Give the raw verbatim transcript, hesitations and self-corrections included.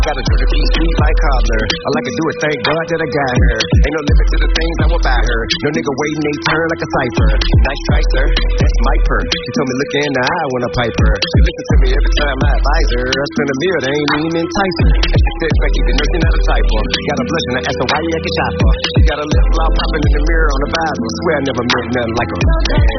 Gotta do the piece sweet like cobbler. All I can do is thank God that I got her. Ain't no limit to the things I will buy her. No nigga waiting they turn like a cipher. Nice try, sir. That's my perk. She told me look in the eye when I pipe her. She listen to me every time I advise her. I spin a mirror, they ain't even entice her. And she said, Becky, the nurse not a typer. Got a blush and I asked her why you acting shy for. She got a lip gloss popping in the mirror on the Bible. Swear I never met nothing like her.